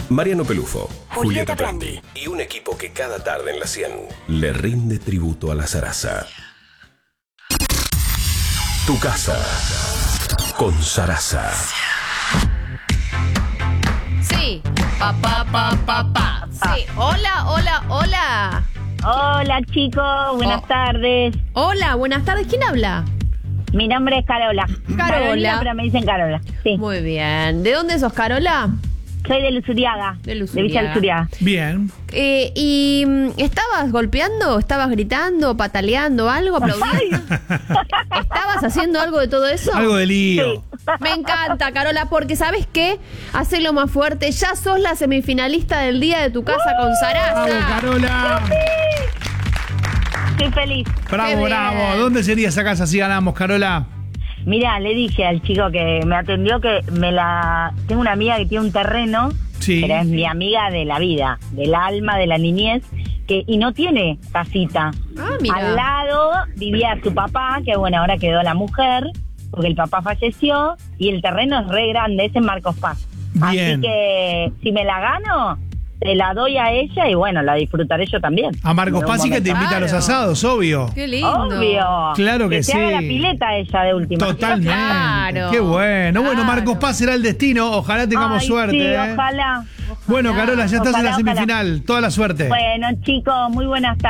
Mariano Pelufo, Julieta Prandi y un equipo que cada tarde en la 100 le rinde tributo a la zaraza. Tu casa con Zaraza. Sí. Pa. Sí. Hola. Hola chicos, buenas tardes. Hola, buenas tardes. ¿Quién habla? Mi nombre es Carola. Carolina, pero me dicen Carola. Sí. Muy bien. ¿De dónde sos, Carola? Soy de Luzuriaga. De Villa Luzuriaga. Bien. ¿Y estabas golpeando? ¿Estabas gritando, pataleando, algo, aplaudiendo? ¿Estabas haciendo algo de todo eso? Algo de lío. Sí. Me encanta, Carola, porque ¿sabes qué? Hacelo más fuerte. Ya sos la semifinalista del día de tu casa con Zaraza. ¡Bravo, Carola! Estoy feliz. ¡Bravo! ¿Dónde sería esa casa si ganamos, Carola? Mirá, le dije al chico que me atendió que tengo una amiga que tiene un terreno, Sí. pero es mi amiga de la vida, del alma, de la niñez, y no tiene casita. Ah, mira. Al lado vivía su papá, que bueno, ahora quedó la mujer, porque el papá falleció, y el terreno es re grande, es en Marcos Paz. Bien. Así que si me la gano, se la doy a ella y bueno, la disfrutaré yo también. A Marcos Paz sí que te invita a los Claro. asados, obvio. Qué lindo. Obvio. Claro que se haga sí. la pileta ella de última. Totalmente. Claro. Qué bueno. Bueno, Claro. Marcos Paz será el destino. Ojalá tengamos Ay, suerte. sí, ¿eh? ojalá. Bueno, Carola, ya estás en la Ojalá. semifinal. Toda la suerte. Bueno, chicos, muy buenas tardes.